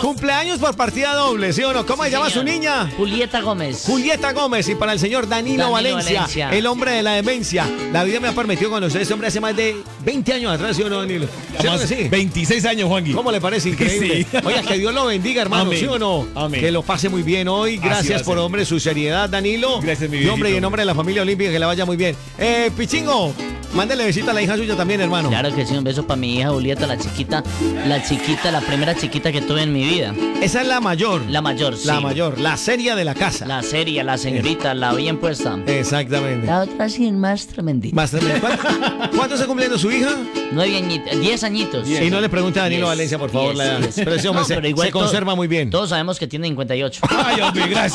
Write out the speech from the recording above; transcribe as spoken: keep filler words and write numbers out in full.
Cumpleaños por partida doble, ¿sí o no? ¿Cómo Sí, se llama señor. su niña? Julieta Gómez. Julieta Gómez. Y para el señor Danilo, Danilo Valencia, Valencia. el hombre de la demencia. La vida me ha permitido conocer a ese hombre hace más de veinte años atrás, ¿sí o no, Danilo? ¿Sí o no que sí? veintiséis años, Juangui. ¿Cómo le parece? Increíble. Sí. Oiga, que Dios lo bendiga, hermano, Amén. ¿sí o no? Amén. Que lo pase muy bien hoy. Así va Gracias a por, ser. hombre, su seriedad, Danilo. Gracias, mi Y hombre, y viejito. en nombre de la familia olímpica, que le vaya muy bien. Eh, Pichingo, mándele besito a la hija suya también, hermano. Claro que sí, un beso para mi hija Julieta, la chiquita, la chiquita, la primera chiquita que tuve en mi vida. Esa es la mayor. La mayor, sí. La mayor, la seria de la casa. La seria, la señorita, la bien puesta. Exactamente. La otra sí, más tremendita. Más tremendo. ¿Cuánto, ¿Cuánto está cumpliendo su hija? Nueve añitos, diez añitos. Y no le pregunte a Danilo Diez, Valencia, por favor, diez, la edad. diez. Pero ese hombre No, se, pero igual se to- conserva muy bien. Todos sabemos que tiene cincuenta y ocho. Ay, hombre, gracias.